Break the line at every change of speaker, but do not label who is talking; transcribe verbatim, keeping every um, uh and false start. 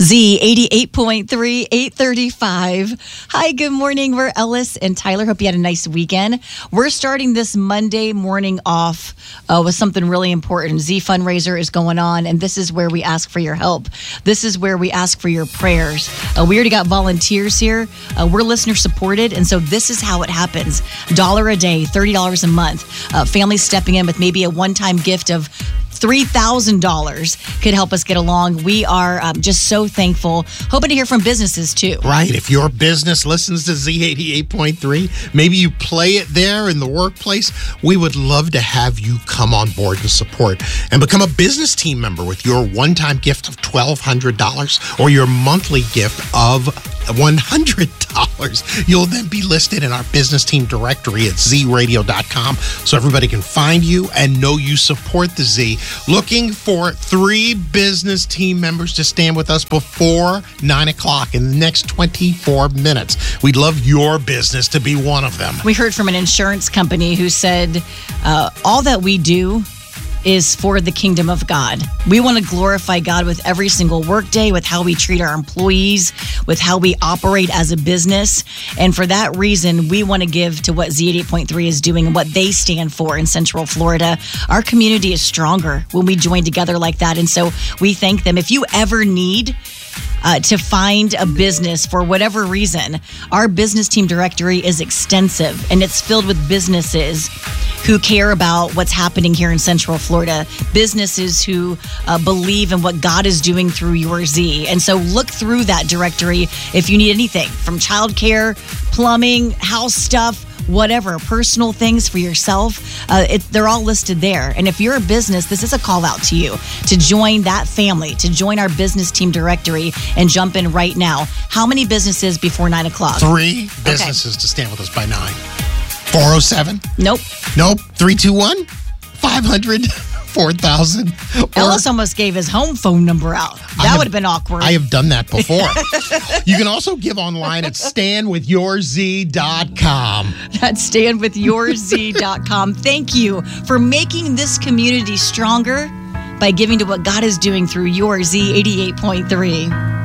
Z eighty-eight point three, eight thirty-five. Hi, good morning. We're Ellis and Tyler. Hope you had a nice weekend. We're starting this Monday morning off uh, with something really important. Z Fundraiser is going on, and this is where we ask for your help. This is where we ask for your prayers. Uh, we already got volunteers here. Uh, we're listener supported, and so this is how it happens. Dollar a day, thirty dollars a month. Uh, families stepping in with maybe a one-time gift of three thousand dollars could help us get along. We are um, just so thankful. Hoping to hear from businesses, too.
Right. If your business listens to Z eighty-eight point three, maybe you play it there in the workplace, we would love to have you come on board and support and become a business team member with your one-time gift of twelve hundred dollars or your monthly gift of one hundred dollars. You'll then be listed in our business team directory at z radio dot com so everybody can find you and know you support the Z. Looking for three business team members to stand with us before nine o'clock in the next twenty-four minutes. We'd love your business to be one of them.
We heard from an insurance company who said, uh, all that we do is for the kingdom of God. We want to glorify God with every single workday, with how we treat our employees, with how we operate as a business. And for that reason, we want to give to what Z eighty-eight point three is doing and what they stand for in Central Florida. Our community is stronger when we join together like that. And so we thank them. If you ever need Uh, to find a business for whatever reason, our business team directory is extensive, and it's filled with businesses who care about what's happening here in Central Florida, businesses who uh, believe in what God is doing through your Z. And so look through that directory if you need anything from childcare, plumbing, house stuff, whatever, personal things for yourself. Uh, it, they're all listed there. And if you're a business, this is a call out to you to join that family, to join our business team directory and jump in right now. How many businesses before nine o'clock?
Three businesses okay. to stand with us by nine. four oh seven?
Nope.
Nope. three two one? five hundred? four thousand?
Ellis almost gave his home phone number out. That would have been awkward.
I have done that before. You can also give online at stand with your z dot com.
That's stand with your z dot com. Thank you for making this community stronger by giving to what God is doing through your Z eighty-eight point three.